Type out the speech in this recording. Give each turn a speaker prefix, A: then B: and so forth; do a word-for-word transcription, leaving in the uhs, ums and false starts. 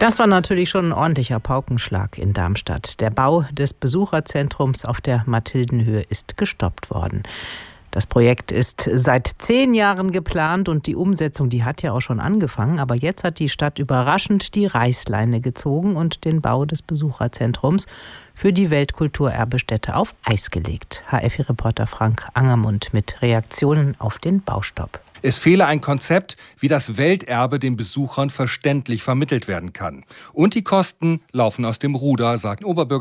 A: Das war natürlich schon ein ordentlicher Paukenschlag in Darmstadt. Der Bau des Besucherzentrums auf der Mathildenhöhe ist gestoppt worden. Das Projekt ist seit zehn Jahren geplant und die Umsetzung, die hat ja auch schon angefangen. Aber jetzt hat die Stadt überraschend die Reißleine gezogen und den Bau des Besucherzentrums für die Weltkulturerbestätte auf Eis gelegt. H F I-Reporter Frank Angermund mit Reaktionen auf den Baustopp.
B: Es fehle ein Konzept, wie das Welterbe den Besuchern verständlich vermittelt werden kann. Und die Kosten laufen aus dem Ruder, sagt Oberbürgermeister